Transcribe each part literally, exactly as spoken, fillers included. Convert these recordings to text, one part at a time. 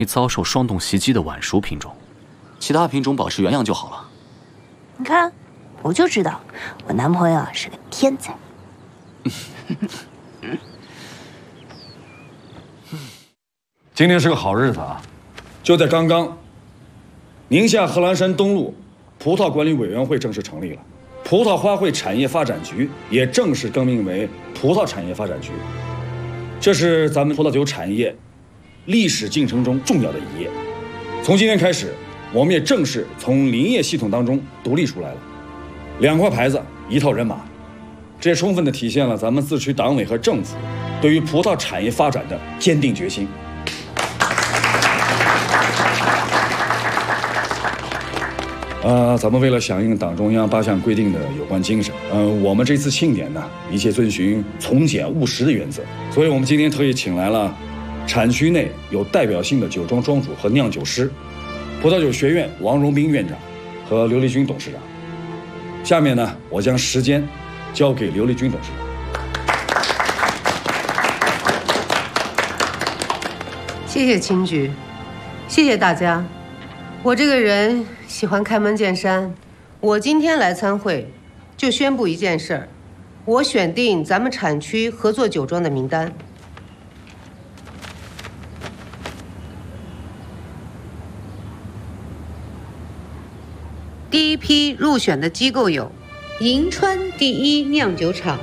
遭受霜冻袭击的晚熟品种，其他品种保持原样就好了。 你看，我就知道，我男朋友啊是个天才。 今天是个好日子啊！就在刚刚，宁夏贺兰山东路葡萄管理委员会正式成立了，葡萄花卉产业发展局也正式更名为葡萄产业发展局。这是咱们葡萄酒产业历史进程中重要的一页。从今天开始，我们也正式从林业系统当中独立出来了，两块牌子，一套人马。这也充分地体现了咱们自区党委和政府对于葡萄产业发展的坚定决心。呃，咱们为了响应党中央八项规定的有关精神，呃，我们这次庆典呢，一切遵循从简务实的原则，所以我们今天特意请来了产区内有代表性的酒庄庄主和酿酒师，葡萄酒学院王荣斌院长和刘立军董事长。下面呢，我将时间交给刘立军董事长。 谢谢秦局，谢谢大家。我这个人喜欢开门见山，我今天来参会，就宣布一件事儿，我选定咱们产区合作酒庄的名单。第一批入选的机构有银川第一酿酒厂、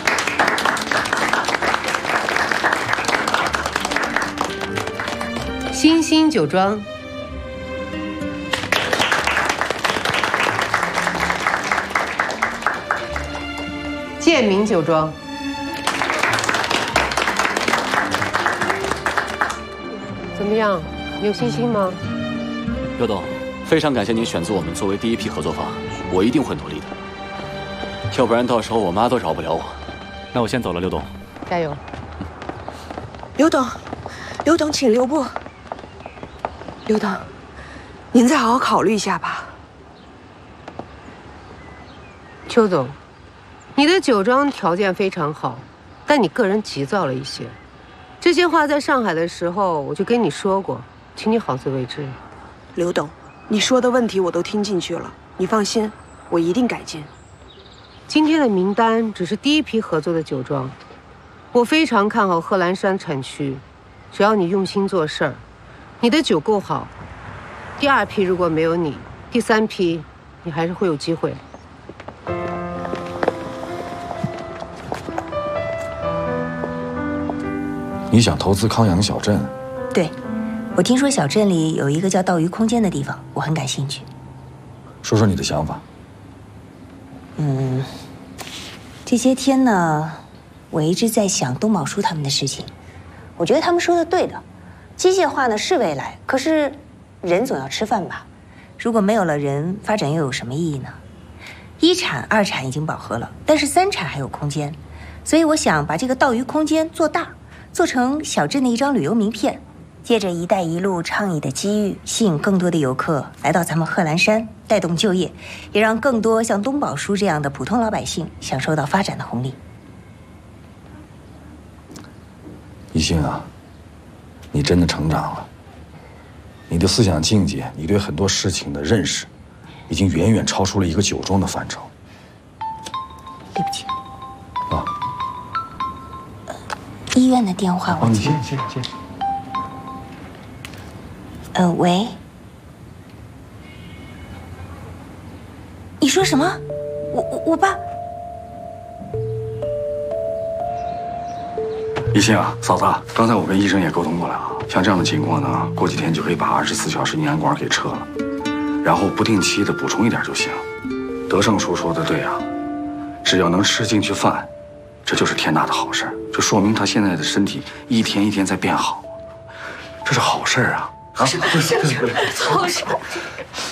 新兴酒庄、建明酒庄、怎么样？有信心吗？ 刘董，非常感谢您选择我们作为第一批合作方，我一定会努力的。要不然到时候我妈都饶不了我。那我先走了，刘董。 加油。 嗯、刘董，刘董，请留步。刘董，您再好好考虑一下吧。 邱总，你的酒庄条件非常好，但你个人急躁了一些。这些话在上海的时候我就跟你说过，请你好自为之。 刘董，你说的问题我都听进去了，你放心，我一定改进。 今天的名单只是第一批合作的酒庄，我非常看好贺兰山产区，只要你用心做事儿，你的酒够好，第二批如果没有你，第三批你还是会有机会。 你想投资康阳小镇？ 对，我听说小镇里有一个叫钓鱼空间的地方，我很感兴趣。 说说你的想法。 嗯，这些天呢，我一直在想东宝叔他们的事情。我觉得他们说的对的，机械化呢是未来，可是人总要吃饭吧？如果没有了人，发展又有什么意义呢？一产、二产已经饱和了，但是三产还有空间，所以我想把这个钓鱼空间做大，做成小镇的一张旅游名片，借着“一带一路”倡议的机遇，吸引更多的游客来到咱们贺兰山，带动就业，也让更多像东宝叔这样的普通老百姓享受到发展的红利。 一心啊，你真的成长了，你的思想境界，你对很多事情的认识，已经远远超出了一个酒庄的范畴。 对不起。 啊。 医院的电话我哦，你先先先。 呃，喂。你说什么？我我我爸。 一心啊，嫂子，刚才我跟医生也沟通过了啊，像这样的情况呢，过几天就可以把二十四小时凝氨管给撤了，然后不定期的补充一点就行。德胜叔说的对啊，只要能吃进去饭，这就是天大的好事，这说明他现在的身体一天一天在变好，这是好事啊！啊， 是好事。